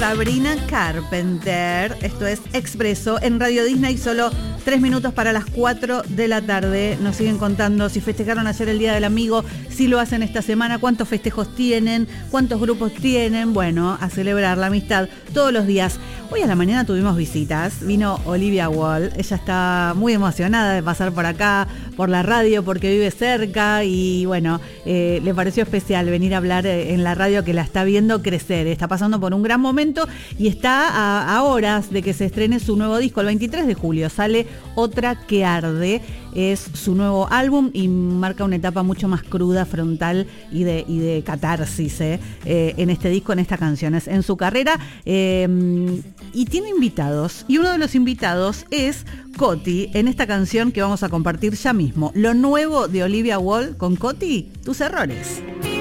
Sabrina Carpenter. Esto es Expreso en Radio Disney, solo 3 minutos para las 4 de la tarde. Nos siguen contando si festejaron ayer el Día del Amigo, si lo hacen esta semana, cuántos festejos tienen, cuántos grupos tienen. Bueno, a celebrar la amistad todos los días. Hoy a la mañana tuvimos visitas, vino Olivia Wall, ella está muy emocionada de pasar por acá, por la radio, porque vive cerca y bueno, le pareció especial venir a hablar en la radio que la está viendo crecer, está pasando por un gran momento y está a horas de que se estrene su nuevo disco. El 23 de julio sale Otra que Arde, es su nuevo álbum y marca una etapa mucho más cruda, frontal y de catarsis en este disco, en estas canciones, en su carrera, y tiene invitados, y uno de los invitados es Coti, en esta canción que vamos a compartir ya mismo, lo nuevo de Olivia Wall con Coti, Tus Errores.